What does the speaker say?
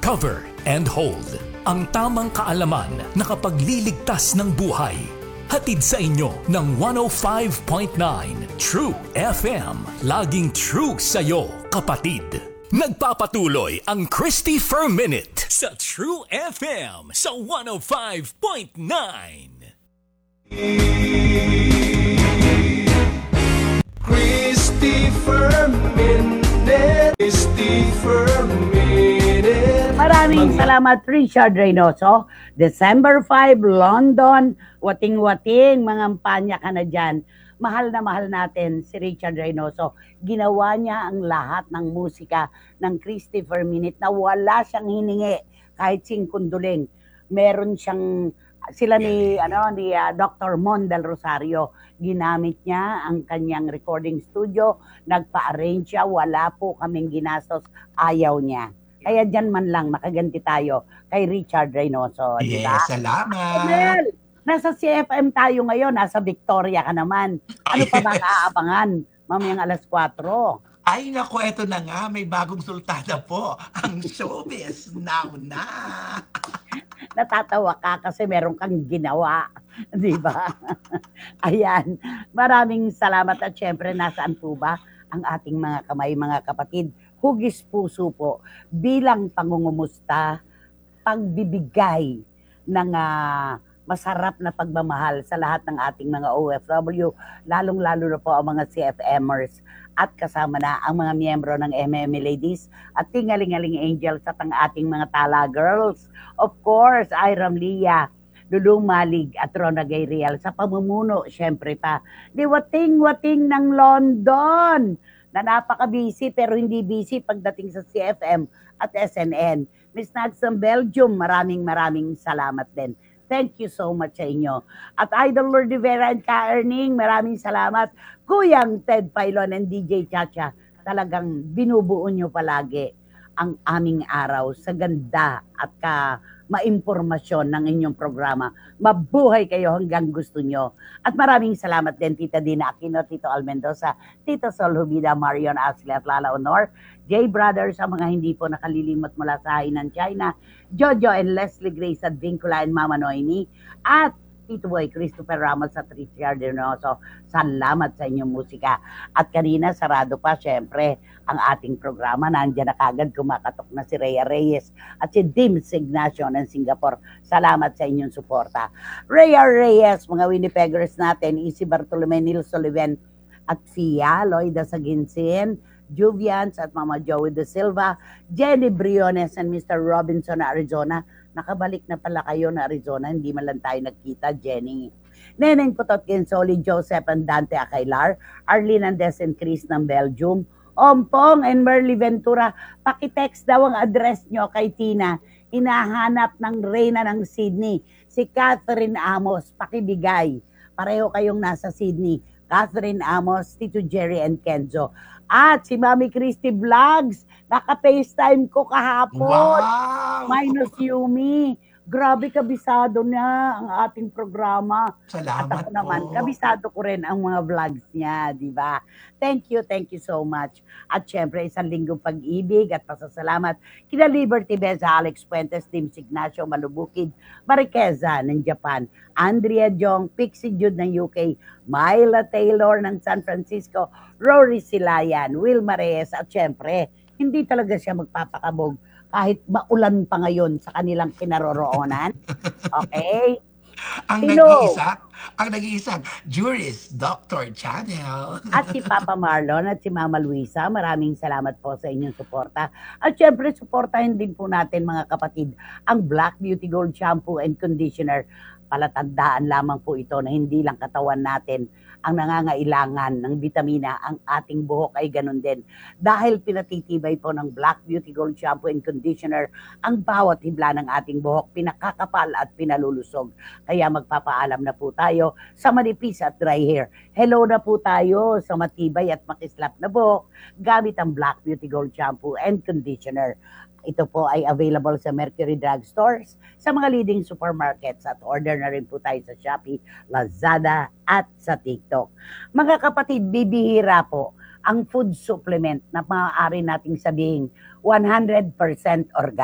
Cover and Hold. Ang tamang kaalaman na kapagliligtas ng buhay. Hatid sa inyo ng 105.9 True FM. Laging true sa'yo, kapatid. Nagpapatuloy ang Christopher Minute sa True FM sa 105.9. Christopher Minute, Christopher Minute. Maraming salamat, Richard Reynoso. December 5, London. Wating-wating, mga mpanya ka na dyan. Mahal na mahal natin si Richard Reynoso. Ginawa niya ang lahat ng musika ng Christopher Minute na wala siyang hiningi kahit singkunduling. Meron siyang sila ni Dr. Mon del Rosario. Ginamit niya ang kanyang recording studio, nagpa-arrange siya, wala po kaming ginastos, ayaw niya. Kaya dyan man lang makaganti tayo kay Richard Reynoso. Yes, diba? salamat. Well, nasa CFM tayo ngayon, nasa Victoria ka naman. Ano pa ba kaabangan? Mamayang alas 4. Ay, naku, eto na nga, may bagong sultana po. Ang showbiz, now na. Natatawa ka kasi meron kang ginawa. Di ba? Ayan. Maraming salamat at syempre, nasaan po ba ang ating mga kamay, mga kapatid? Hugis puso po bilang pangungumusta, pagbibigay ng masarap na pagmamahal sa lahat ng ating mga OFW, lalong-lalo na po ang mga CFMers at kasama na ang mga miyembro ng MMA Ladies at Tingalingaling Angels at ang ating mga Tala Girls. Of course, Iram Lia, Lulu Malig at Rona Gabriel sa pamumuno, syempre pa. Di wating-wating ng London na napaka-busy pero hindi busy pagdating sa CFM at SNN. Miss Nagsam Belgium, maraming salamat din. Thank you so much sa inyo. At Idol Lord Rivera and Ka-Erning, maraming salamat. Kuyang Ted Pailon and DJ Chacha, talagang binubuo nyo palagi ang aming araw sa ganda at maimpormasyon ng inyong programa. Mabuhay kayo hanggang gusto nyo. At maraming salamat din Tita Dina Aquino, Tito Al Mendoza, Tito Sol Hubida, Marion Ashley at Lala Honor, J Brothers sa mga hindi po nakalilimot mula sa Hainan, China, Jojo and Leslie Grace at Vincula and Mama Noemi, at Tito Boy Christopher Ramos at Richard Reynoso. Salamat sa inyong musika. At kanina, sarado pa, syempre, ang ating programa. Nandiyan na kagad, kumakatok na si Rhea Reyes at si Dims Ignacio ng Singapore. Salamat sa inyong suporta. Rhea Reyes, mga Winnipeggers natin, Isi Bartolome, Nils Oliven at Fia, Loida Saginsin, Juvians at Mama Joey De Silva, Jenny Briones and Mr. Robinson na Arizona. Nakabalik na pala kayo na Arizona, hindi man lang tayo nagkita, Jenny. Neneng Putot Kinsoli, Joseph and Dante Acailar, Arlene Andes and Chris ng Belgium, Ompong and Merly Ventura, pakitext daw ang address nyo kay Tina. Hinahanap ng Reyna ng Sydney, si Catherine Amos, pakibigay. Pareho kayong nasa Sydney. Catherine Amos, Tito Jerry and Kenzo. At si Mami Christy Vlogs, naka-FaceTime ko kahapon. Wow! Minus Yumi. Grabe, kabisado na ang ating programa. Salamat At ako naman, po. kabisado ko rin ang mga vlogs niya, di ba? Thank you so much. At syempre, isang linggong pag-ibig at pasasalamat kina Liberty Beza, Alex Puentes, Tim Ignacio, Malubukid, Mariqueza ng Japan, Andrea Jong, Pixie Jude ng UK, Myla Taylor ng San Francisco, Rory Silayan, Wilma Reyes, at syempre, hindi talaga siya magpapakabog kahit maulan pa ngayon sa kanilang kinaroroonan. Okay? Ang Sino? nag-iisang Juris, Dr. Channel. At si Papa Marlon at si Mama Luisa, maraming salamat po sa inyong suporta. At syempre, suportahin din po natin mga kapatid ang Black Beauty Gold Shampoo and Conditioner. Palatandaan lamang po ito na hindi lang katawan natin ang nangangailangan ng bitamina, ang ating buhok ay ganun din. Dahil pinatitibay po ng Black Beauty Gold Shampoo and Conditioner ang bawat hibla ng ating buhok, pinakakapal at pinalulusog. Kaya magpapaalam na po tayo sa manipis at dry hair. Hello na po tayo sa matibay at makislap na buhok gamit ang Black Beauty Gold Shampoo and Conditioner. Ito po ay available sa Mercury Drugstores, sa mga leading supermarkets at order na rin po tayo sa Shopee, Lazada at sa TikTok. Mga kapatid, bibihira po ang food supplement na maaari nating sabihin 100% organic.